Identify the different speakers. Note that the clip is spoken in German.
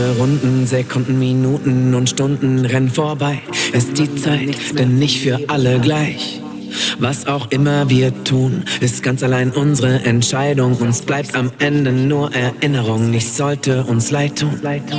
Speaker 1: Runden, Sekunden, Minuten und Stunden rennen vorbei. Ist die Zeit denn nicht für alle gleich? Was auch immer wir tun, ist ganz allein unsere Entscheidung. Uns bleibt am Ende nur Erinnerung, nichts sollte uns leid tun.